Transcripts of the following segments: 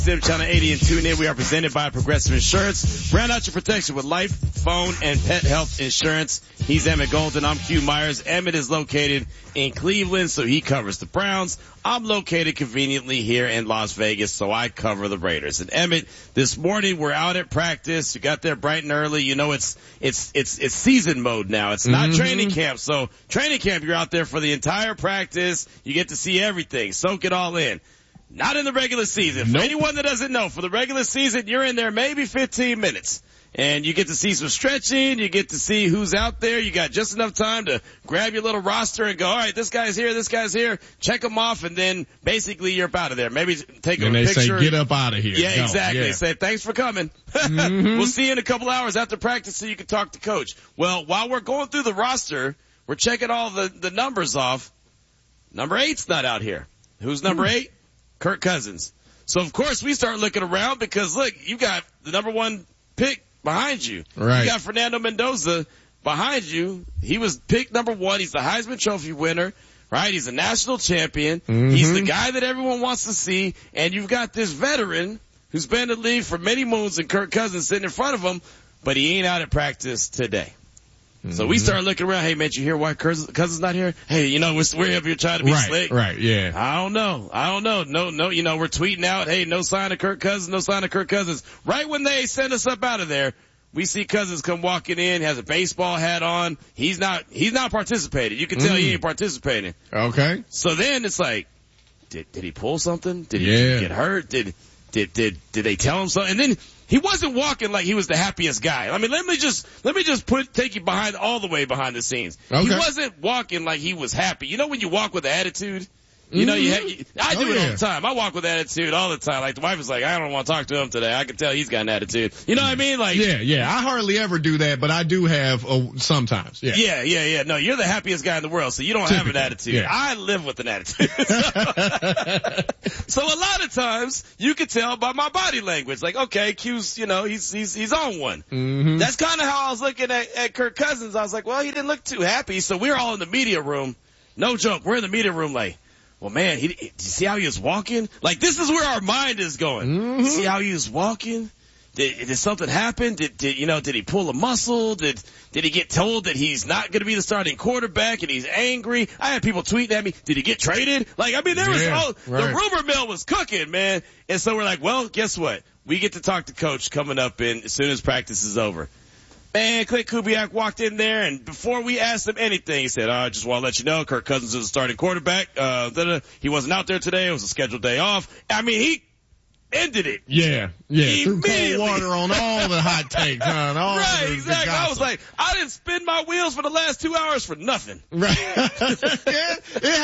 Channel 80 and tune in. We are presented by Progressive Insurance. Round out your protection with life, phone, and pet health insurance. He's Emmett Golden. I'm Q Myers. Emmett is located in Cleveland, so he covers the Browns. I'm located conveniently here in Las Vegas, so I cover the Raiders. And Emmett, this morning we're out at practice. You got there bright and early. You know it's season mode now. It's not training camp. So training camp, you're out there for the entire practice. You get to see everything. Soak it all in. Not in the regular season. For anyone that doesn't know, for the regular season, you're in there maybe 15 minutes. And you get to see some stretching. You get to see who's out there. You got just enough time to grab your little roster and go, all right, this guy's here. Check them off, and then basically you're out of there. Maybe take a picture. And they say, get up out of here. Yeah, go. Exactly. Yeah. They say, thanks for coming. We'll see you in a couple hours after practice so you can talk to Coach. Well, while we're going through the roster, we're checking all the numbers off. Number 8's not out here. Who's number 8? Kirk Cousins. So, of course, we start looking around because, look, you got the number 1 pick behind you. Right. You got Fernando Mendoza behind you. He was picked number 1. He's the Heisman Trophy winner, right? He's a national champion. He's the guy that everyone wants to see. And you've got this veteran who's been in the league for many moons and Kirk Cousins sitting in front of him, but he ain't out at practice today. So we started looking around. Hey, man, did you hear why Cousins not here? Hey, you know, we're up here trying to be slick. Right, yeah. I don't know. No, you know, we're tweeting out, hey, no sign of Kirk Cousins. Right when they send us up out of there, we see Cousins come walking in, has a baseball hat on. He's not participating. You can tell he ain't participating. Okay. So then it's like, did he pull something? Did he get hurt? Did they tell him something? And then he wasn't walking like he was the happiest guy. I mean, let me just take you all the way behind the scenes. Okay. He wasn't walking like he was happy. You know when you walk with attitude? You know, I do it all the time. I walk with attitude all the time. Like the wife is like, I don't want to talk to him today. I can tell he's got an attitude. You know what I mean? Like, yeah. I hardly ever do that, but I do have sometimes. Yeah. No, you're the happiest guy in the world, so you don't have an attitude. Yeah. I live with an attitude. So a lot of times you can tell by my body language. Like, okay, Q's, you know, he's on one. That's kind of how I was looking at Kirk Cousins. I was like, well, he didn't look too happy. So we're all in the media room. No joke. We're in the media room like, well, man, did you see how he was walking? Like, this is where our mind is going. See how he was walking? Did something happen? Did he pull a muscle? Did he get told that he's not going to be the starting quarterback and he's angry? I had people tweeting at me, did he get traded? Like, I mean, the rumor mill was cooking, man. And so we're like, well, guess what? We get to talk to Coach coming up as soon as practice is over. Man, Clint Kubiak walked in there, and before we asked him anything, he said, I just want to let you know, Kirk Cousins is the starting quarterback. He wasn't out there today. It was a scheduled day off. I mean, he ended it. Yeah. Threw cold water on all the hot takes, huh? Right, exactly. I was like, I didn't spin my wheels for the last 2 hours for nothing. Right. Yeah,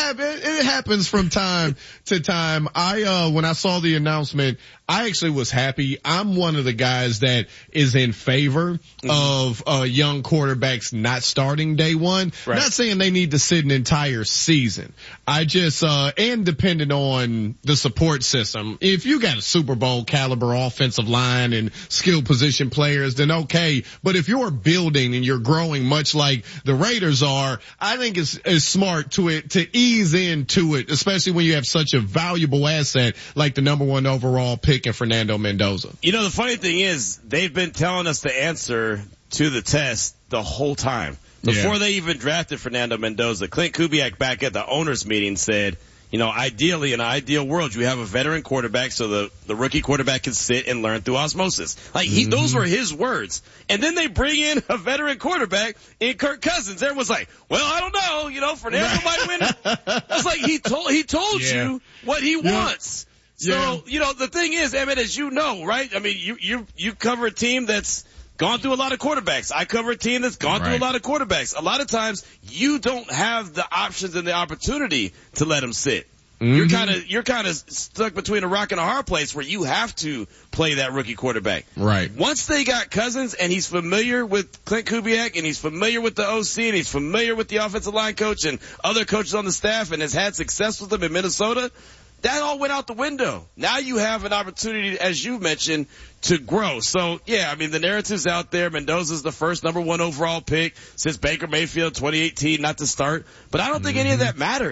it happens from time to time. When I saw the announcement, I actually was happy. I'm one of the guys that is in favor of young quarterbacks not starting day one. Right. Not saying they need to sit an entire season. I just and depending on the support system, if you got a Super Bowl caliber offensive line and skill position players, then okay. But if you're building and you're growing much like the Raiders are, I think it's smart to ease into it, especially when you have such a valuable asset like the number 1 overall pick and Fernando Mendoza. You know, the funny thing is they've been telling us the answer to the test the whole time. Before they even drafted Fernando Mendoza, Clint Kubiak back at the owners meeting said, you know, ideally, in an ideal world, you have a veteran quarterback so the rookie quarterback can sit and learn through osmosis. Like, those were his words. And then they bring in a veteran quarterback in Kirk Cousins. Everyone's like, well, I don't know, you know, Fernando might win. It's like he told you what he wants. So, you know, the thing is, Emmett, as you know, right? I mean, you cover a team that's gone through a lot of quarterbacks. I cover a team that's gone through a lot of quarterbacks. A lot of times you don't have the options and the opportunity to let them sit. You're kind of stuck between a rock and a hard place where you have to play that rookie quarterback. Right. Once they got Cousins and he's familiar with Clint Kubiak and he's familiar with the OC and he's familiar with the offensive line coach and other coaches on the staff and has had success with them in Minnesota, that all went out the window. Now you have an opportunity, as you mentioned, to grow. So, yeah, I mean, the narrative's out there. Mendoza's the first number 1 overall pick since Baker Mayfield 2018, not to start. But I don't think any of that matters.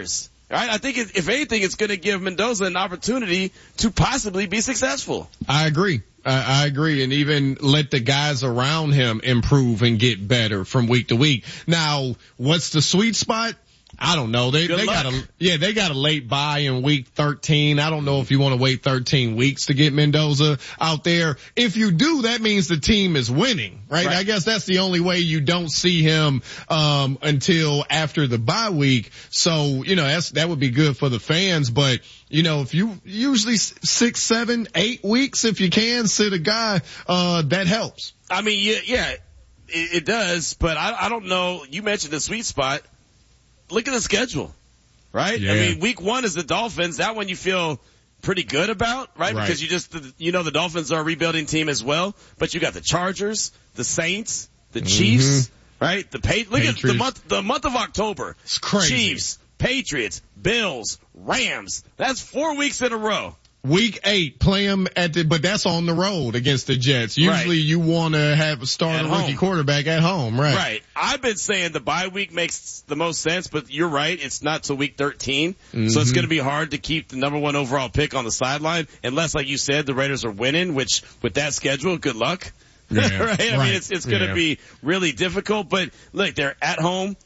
Right? I think if anything, it's going to give Mendoza an opportunity to possibly be successful. I agree. I agree. And even let the guys around him improve and get better from week to week. Now, what's the sweet spot? I don't know. They got a late bye in week 13. I don't know if you want to wait 13 weeks to get Mendoza out there. If you do, that means the team is winning, right? I guess that's the only way you don't see him, until after the bye week. So, that would be good for the fans. But, if you usually 6, 7, 8 weeks, if you can sit a guy, that helps. I mean, it does, but I don't know. You mentioned the sweet spot. Look at the schedule, right? Yeah. I mean, week 1 is the Dolphins. That one you feel pretty good about, right? Because the Dolphins are a rebuilding team as well. But you got the Chargers, the Saints, the Chiefs, right? Look at the month of October. It's crazy. Chiefs, Patriots, Bills, Rams. That's 4 weeks in a row. Week 8, play them but that's on the road against the Jets. Usually you want to have a starting rookie quarterback at home, right? Right. I've been saying the bye week makes the most sense, but you're right. It's not till week 13. Mm-hmm. So it's going to be hard to keep the number 1 overall pick on the sideline unless, like you said, the Raiders are winning, which with that schedule, good luck. Yeah, right? I mean, it's going to be really difficult, but look, they're at home,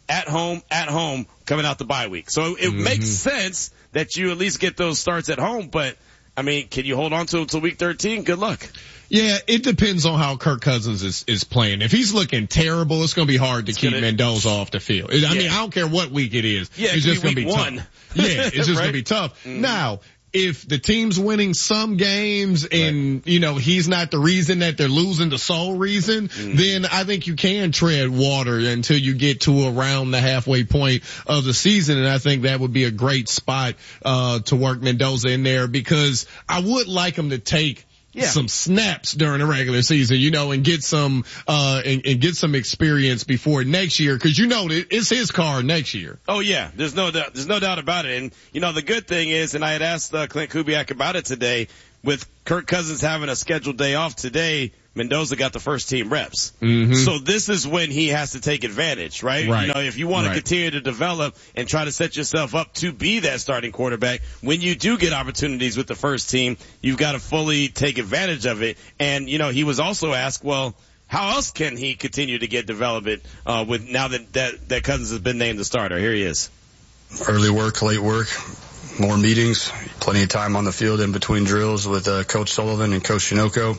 coming out the bye week. So it makes sense that you at least get those starts at home, but I mean, can you hold on to him until week 13? Good luck. Yeah, it depends on how Kirk Cousins is playing. If he's looking terrible, it's going to be hard to keep Mendoza off the field. I mean, I don't care what week it is. Yeah, it's just going to be tough. Yeah, it's just going to be tough. Mm-hmm. Now, if the team's winning some games and, he's not the reason that they're losing, the sole reason, then I think you can tread water until you get to around the halfway point of the season. And I think that would be a great spot, to work Mendoza in there, because I would like him to take some snaps during the regular season, and get some, and get some experience before next year. Cause it's his car next year. Oh yeah. There's no doubt about it. And, the good thing is, and I had asked Clint Kubiak about it today, with Kirk Cousins having a scheduled day off today, Mendoza got the first team reps. Mm-hmm. So this is when he has to take advantage, right? If you want to continue to develop and try to set yourself up to be that starting quarterback, when you do get opportunities with the first team, you've got to fully take advantage of it. And, he was also asked, well, how else can he continue to get development, with now that Cousins has been named the starter? Here he is. Early work, late work. More meetings, plenty of time on the field in between drills with Coach Sullivan and Coach Shinoco.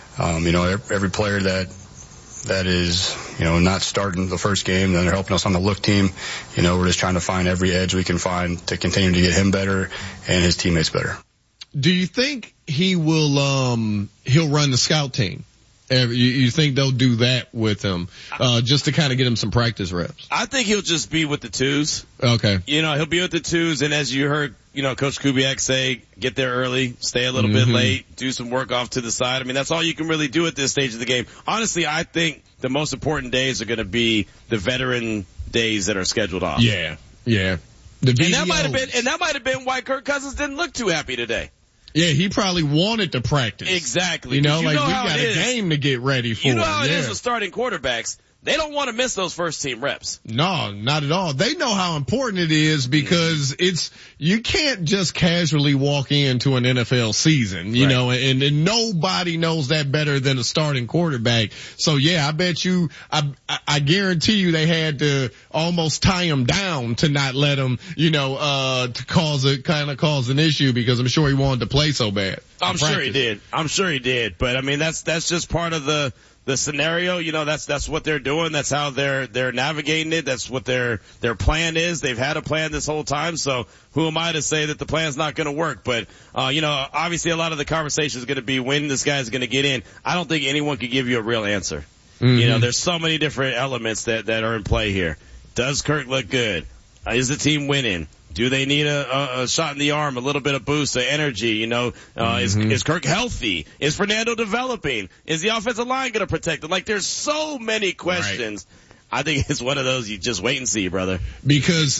Every player that is, not starting the first game, then they're helping us on the look team. We're just trying to find every edge we can find to continue to get him better and his teammates better. Do you think he'll run the scout team? You think they'll do that with him, just to kind of get him some practice reps? I think he'll just be with the twos. Okay. He'll be with the twos, and as you heard, Coach Kubiak say, get there early, stay a little bit late, do some work off to the side. I mean, that's all you can really do at this stage of the game. Honestly, I think the most important days are going to be the veteran days that are scheduled off. Yeah. And that might have been why Kirk Cousins didn't look too happy today. Yeah, he probably wanted to practice. Exactly. We got a game to get ready for. You know how it is with starting quarterbacks. They don't want to miss those first team reps. No, not at all. They know how important it is because you can't just casually walk into an NFL season, you know, and nobody knows that better than a starting quarterback. So yeah, I bet you, I guarantee you they had to almost tie him down to not let him, to cause an issue because I'm sure he wanted to play so bad. I'm sure he did. But I mean, that's just part of the scenario, that's what they're doing. That's how they're navigating it. That's what their plan is. They've had a plan this whole time. So who am I to say that the plan's not going to work? But, obviously a lot of the conversation is going to be when this guy's going to get in. I don't think anyone could give you a real answer. Mm-hmm. There's so many different elements that are in play here. Does Kirk look good? Is the team winning? Do they need a shot in the arm, a little bit of boost of energy? Is Kirk healthy? Is Fernando developing? Is the offensive line going to protect him? Like, there's so many questions. Right. I think it's one of those you just wait and see, brother. Because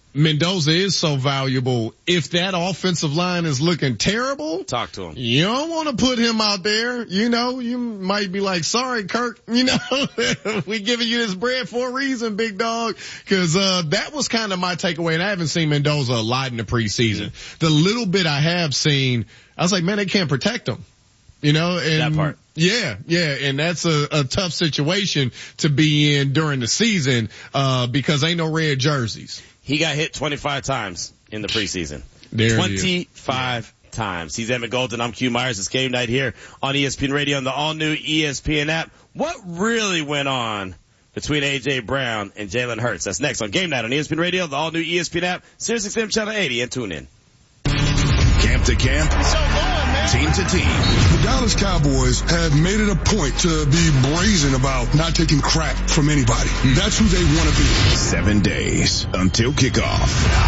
Mendoza is so valuable. If that offensive line is looking terrible, talk to him. You don't want to put him out there. You know, you might be like, sorry, Kirk, you know, we giving you this bread for a reason, big dog. Cause, that was kind of my takeaway. And I haven't seen Mendoza a lot in the preseason. Mm-hmm. The little bit I have seen, I was like, man, they can't protect him. You know, and that part. Yeah. And that's a tough situation to be in during the season, because ain't no red jerseys. He got hit 25 times in the preseason. 25 times. He's Emmett Golden. I'm Q Myers. It's game night here on ESPN Radio and the all-new ESPN app. What really went on between A.J. Brown and Jalen Hurts? That's next on game night on ESPN Radio, the all-new ESPN app, SiriusXM Channel 80, and tune in. Camp to camp, team to team. The Dallas Cowboys have made it a point to be brazen about not taking crap from anybody. That's who they want to be. 7 days until kickoff.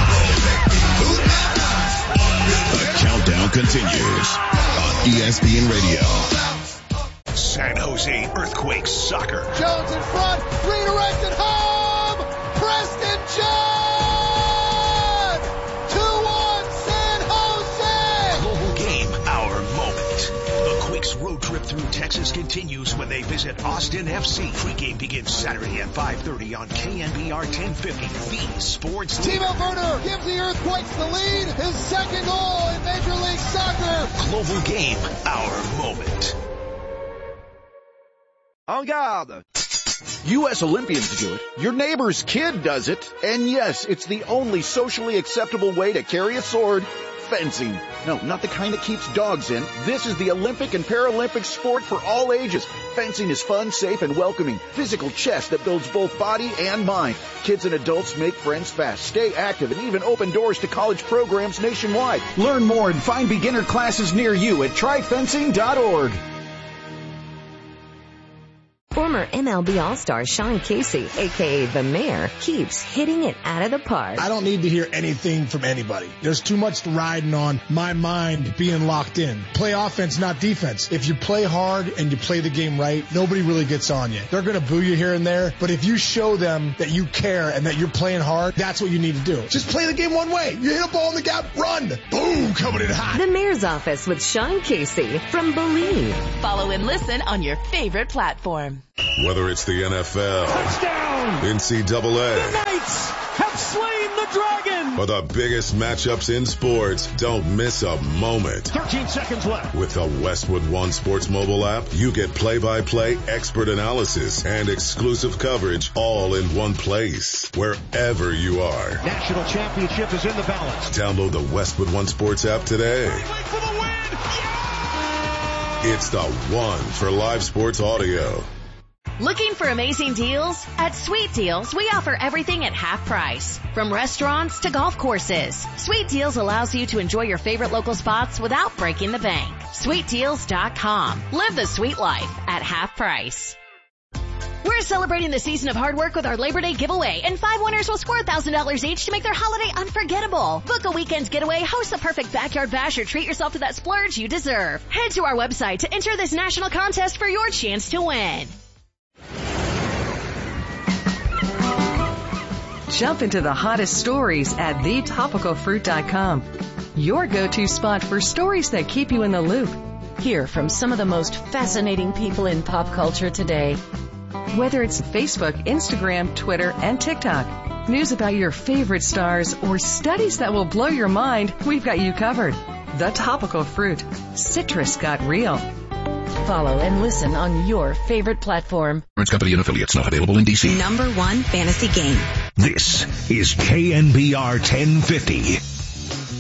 The countdown continues on ESPN Radio. San Jose Earthquakes soccer. Jones in front, redirected home, Preston Jones! 2-1 San Jose! Global game, our moment. The Quakes road trip through Texas continues when they visit Austin FC. Pre-game begins Saturday at 5:30 on KNBR 1050, the sports. Timo Werner gives the Earthquakes the lead, his second goal in Major League Soccer. Global game, our moment. En garde. U.S. Olympians do it. Your neighbor's kid does it. And yes, it's the only socially acceptable way to carry a sword. Fencing. No, not the kind that keeps dogs in. This is the Olympic and Paralympic sport for all ages. Fencing is fun, safe, and welcoming. Physical chess that builds both body and mind. Kids and adults make friends fast, stay active, and even open doors to college programs nationwide. Learn more and find beginner classes near you at tryfencing.org. Former MLB All-Star Sean Casey, a.k.a. The Mayor, keeps hitting it out of the park. I don't need to hear anything from anybody. There's too much riding on my mind being locked in. Play offense, not defense. If you play hard and you play the game right, nobody really gets on you. They're going to boo you here and there, but if you show them that you care and that you're playing hard, that's what you need to do. Just play the game one way. You hit a ball in the gap, run. Boom, coming in hot. The Mayor's Office with Sean Casey from Believe. Follow and listen on your favorite platform. Whether it's the NFL, touchdown, NCAA, the Knights have slain the dragon, or the biggest matchups in sports, don't miss a moment. 13 seconds left. With the Westwood One Sports mobile app, you get play-by-play expert analysis and exclusive coverage all in one place, wherever you are. National championship is in the balance. Download the Westwood One Sports app today. For the win. Yeah! It's the one for live sports audio. Looking for amazing deals? At Sweet Deals, we offer everything at half price. From restaurants to golf courses. Sweet Deals allows you to enjoy your favorite local spots without breaking the bank. SweetDeals.com. Live the sweet life at half price. We're celebrating the season of hard work with our Labor Day giveaway, and 5 winners will score $1,000 each to make their holiday unforgettable. Book a weekend getaway, host the perfect backyard bash, or treat yourself to that splurge you deserve. Head to our website to enter this national contest for your chance to win. Jump into the hottest stories at thetopicalfruit.com. Your go-to spot for stories that keep you in the loop. Hear from some of the most fascinating people in pop culture today. Whether it's Facebook, Instagram, Twitter, and TikTok, news about your favorite stars, or studies that will blow your mind, we've got you covered. The Topical Fruit. Citrus got real. Follow and listen on your favorite platform. Insurance company and affiliates not available in D.C. #1 fantasy game. This is KNBR 1050.